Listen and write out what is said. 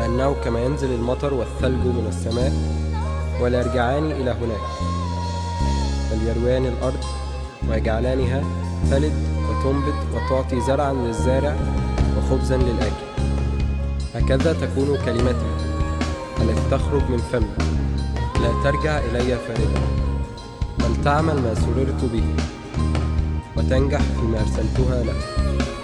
لأنه كما ينزل المطر والثلج من السماء ولا يرجعان إلى هناك، بل يرويان الأرض ويجعلانها تلد وتنبت وتعطي زرعا للزارع وخبزا للآكل. هكذا تكون كلمتي التي تخرج من فمي، لا ترجع إلي فارغة، بل تعمل ما سررت به وتنجح فيما أرسلتها له.